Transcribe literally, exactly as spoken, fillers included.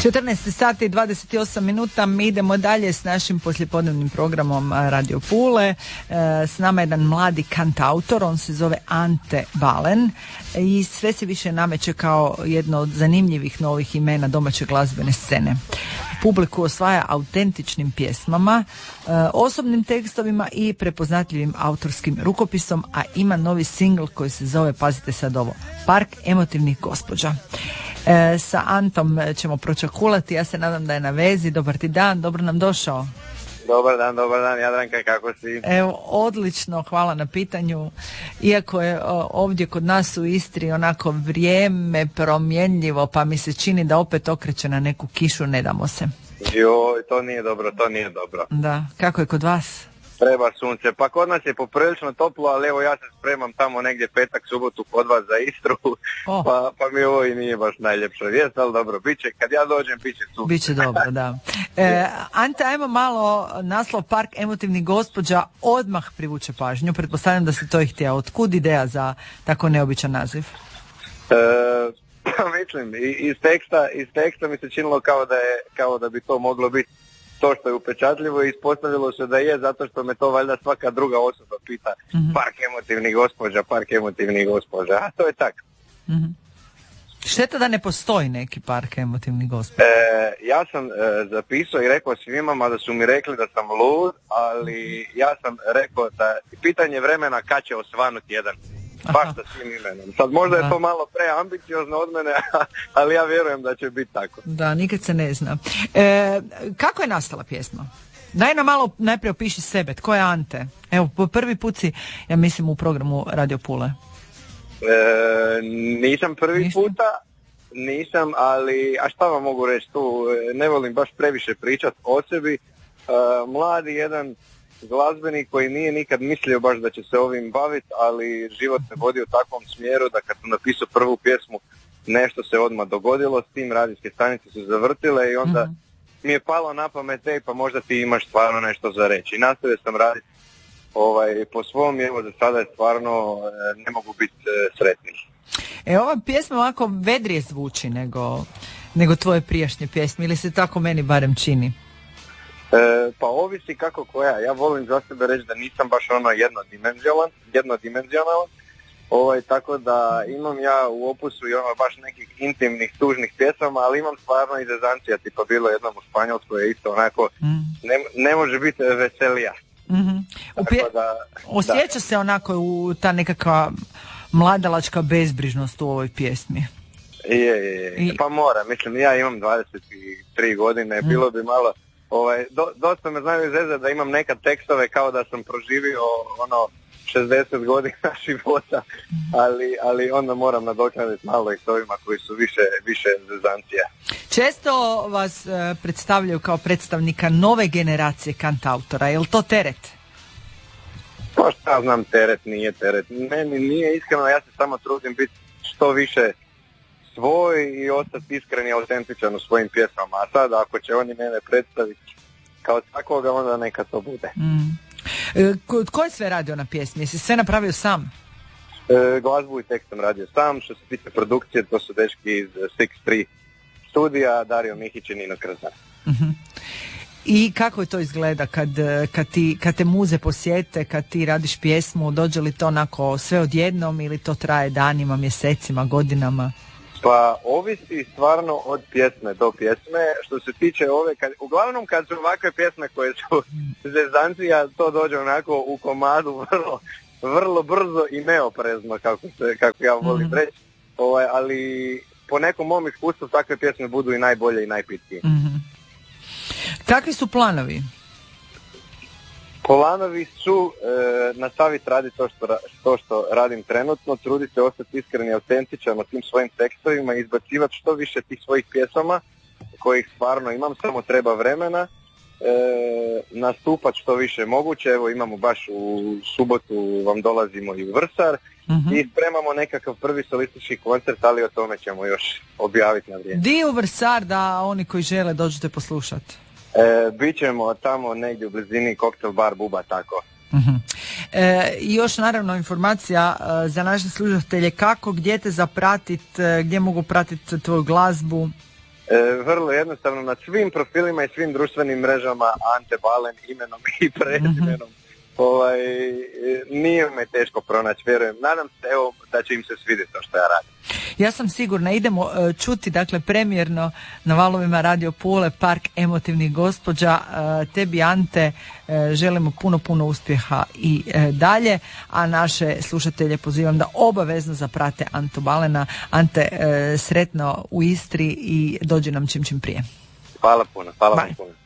četrnaest sati i dvadeset osam minuta, mi idemo dalje s našim poslijepodnevnim programom Radio Pule. S nama je jedan mladi kantautor, on se zove Ante Balen i sve se više nameće kao jedno od zanimljivih novih imena domaće glazbene scene. Publiku osvaja autentičnim pjesmama, osobnim tekstovima i prepoznatljivim autorskim rukopisom, a ima novi singl koji se zove, pazite sad ovo, Park emotivnih gospođa. E, sa Antom ćemo pročakulati, ja se nadam da je na vezi. Dobar ti dan, dobro nam došao. Dobar dan, dobar dan, Jadranka, kako si? Evo, odlično, hvala na pitanju. Iako je o, ovdje kod nas u Istri onako vrijeme promjenljivo, pa mi se čini da opet okreće na neku kišu, ne damo se. Joj, to nije dobro, to nije dobro. Da, kako je kod vas? Treba sunce, pa kod nas je poprilično toplo, ali evo ja se spremam tamo negdje petak, subotu kod vas za Istru, oh. pa, pa mi ovo i nije baš najljepša vijest, ali dobro, bit će, kad ja dođem, bit će sunce. Biće dobro, da. E, Ante, ajmo malo, naslov Park emotivnih gospođa odmah privuče pažnju, pretpostavljam da si to i htio. Otkud ideja za tako neobičan naziv? E, mislim, iz teksta, iz teksta mi se činilo kao da, je, kao da bi to moglo biti to što je upečatljivo i ispostavilo se da je, zato što me to valjda svaka druga osoba pita, mm-hmm. Park emotivnih gospođa, park emotivnih gospođa, a to je tako. Mm-hmm. Šteta da ne postoji neki park emotivnih gospođa. E, ja sam e, zapisao i rekao svima, mada su mi rekli da sam lud, ali ja sam rekao da pitanje vremena kad će osvanuti jedan. Baš sa svim imenom. Sad možda da. Je to malo preambiciozno od mene, ali ja vjerujem da će biti tako. Da, nikad se ne zna. E, kako je nastala pjesma? Daj nam malo najprije opiši sebe. Tko je Ante? Evo, po prvi put si, ja mislim, u programu Radio Pule. E, nisam prvi nisam. puta, nisam, ali, a šta vam mogu reći tu? Ne volim baš previše pričati o sebi. E, mladi jedan glazbenik koji nije nikad mislio baš da će se ovim baviti, ali život se vodi u takvom smjeru da kad sam napisao prvu pjesmu nešto se odmah dogodilo s tim, radijske stanice su zavrtile i onda mm-hmm. mi je palo na pamet, ej, pa možda ti imaš stvarno nešto za reći. I nastavio sam raditi ovaj, po svom, evo za sada je stvarno ne mogu biti e, sretni. E, ova pjesma ovako vedrije zvuči nego, nego tvoje prijašnje pjesme, ili se tako meni barem čini? E, pa ovisi kako koja. Ja volim za sebe reći da nisam baš ono jednodimenzionalan, jednodimenzionalan, ovaj, tako da imam ja u opusu i ono baš nekih intimnih, tužnih pjesama, ali imam stvarno i zezancija, tipa bilo jednom u Španjolskoj je isto onako, mm. ne, ne može biti veselija. Mm-hmm. Upje... Da, osjeća da. se onako u ta nekakva mladalačka bezbrižnost u ovoj pjesmi. Je, je, je. I... Pa mora, mislim, ja imam dvadeset tri godine, mm. bilo bi malo... Ovaj, do, dosta me znaju izrezati da imam neka tekstove kao da sam proživio ono šezdeset godina života, ali, ali onda moram nadoknaditi malo i s ovima koji su više, više zezancija. Često vas e, predstavljaju kao predstavnika nove generacije kantautora, je li to teret? Pa šta znam, teret nije teret. Meni nije iskreno, ja se samo trudim biti što više svoj i ostati iskren i autentičan u svojim pjesmama, a sad ako će oni mene predstaviti kao takvoga, onda neka to bude. Mm. E, ko, ko je sve radio na pjesmi? Jesi sve napravio sam? E, glazbu i tekst sam radio sam, što se tiče produkcije, to su dečki iz šest tri studija, Dario Mihić i Nino Krzan. Mm-hmm. I kako je to izgleda kad, kad, ti, kad te muze posjete, kad ti radiš pjesmu, dođe li to onako sve odjednom ili to traje danima, mjesecima, godinama? Pa ovisi stvarno od pjesme do pjesme. Što se tiče ove, kad, uglavnom kad su ovakve pjesme koje su zezancija, to dođe onako u komadu vrlo, vrlo brzo i neoprezno, kako, se, kako ja volim mm-hmm. reći. Ovaj, ali po nekom mom iskustvu takve pjesme budu i najbolje i najpitkije. Mm-hmm. Kakvi su planovi? Planovi su e, nastaviti raditi to što, to što radim trenutno, truditi se ostati iskren i autentičan o tim svojim tekstovima i izbacivati što više tih svojih pjesama kojih stvarno imam, samo treba vremena, e, nastupati što više moguće. Evo imamo baš u subotu, vam dolazimo i u Vrsar mm-hmm. i spremamo nekakav prvi solistički koncert, ali o tome ćemo još objaviti na vrijeme. Di u Vrsar da oni koji žele dođete poslušati? E, Bićemo tamo negdje u blizini Koktel bar Buba, tako. Uh-huh. E, I još naravno informacija e, za naše slušatelje kako, gdje te zapratit, e, gdje mogu pratiti tvoju glazbu? E, vrlo jednostavno, na svim profilima i svim društvenim mrežama Ante Balen imenom i prezimenom. Ovaj, nije me teško pronaći, vjerujem. Nadam se evo, da će im se svidjeti to što ja radim. Ja sam sigurna, idemo uh, čuti dakle premijerno na valovima Radio Pule Park emotivnih gospođa. Uh, tebi Ante uh, želimo puno puno uspjeha i uh, dalje, a naše slušatelje pozivam da obavezno zaprate Antu Balena. Ante, uh, sretno u Istri i dođi nam čim čim prije. Hvala puno, hvala vam puno.